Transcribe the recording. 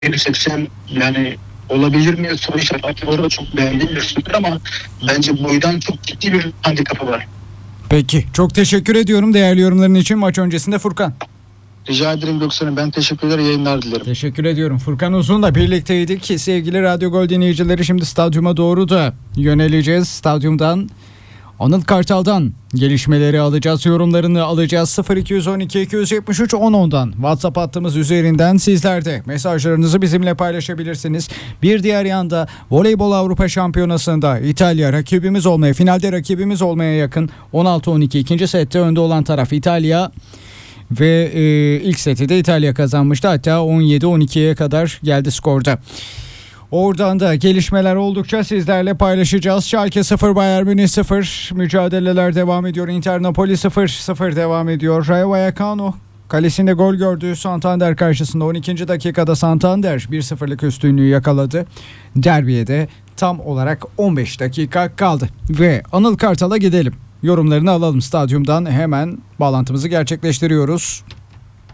1.80 yani olabilir mi? Soru işareti. Orada çok beğendiğim bir süper ama bence boydan çok ciddi bir handikapı var. Peki, çok teşekkür ediyorum değerli yorumların için. Maç öncesinde Furkan. Rica ederim Göksel'im. Ben teşekkür ederim. Yayınlar dilerim. Teşekkür ediyorum. Furkan Uzun'la birlikteydik. Sevgili Radyo Gol dinleyicileri, şimdi stadyuma doğru da yöneleceğiz. Stadyumdan, Anıl Kartal'dan gelişmeleri alacağız, yorumlarını alacağız. 0212 273 1010'dan WhatsApp hattımız üzerinden sizler de mesajlarınızı bizimle paylaşabilirsiniz. Bir diğer yanda Voleybol Avrupa Şampiyonası'nda İtalya rakibimiz olmaya, finalde rakibimiz olmaya yakın. 16-12 ikinci sette önde olan taraf İtalya. Ve ilk seti de İtalya kazanmıştı. Hatta 17-12'ye kadar geldi skorda. Oradan da gelişmeler oldukça sizlerle paylaşacağız. Schalke 0, Bayern Münih 0. Mücadeleler devam ediyor. Inter Napoli 0-0 devam ediyor. Rayo Vallecano kalesinde gol gördü. Santander karşısında 12. dakikada Santander 1-0'lık üstünlüğü yakaladı. Derbiye de tam olarak 15 dakika kaldı. Ve Anıl Kartal'a gidelim. Yorumlarını alalım stadyumdan. Hemen bağlantımızı gerçekleştiriyoruz.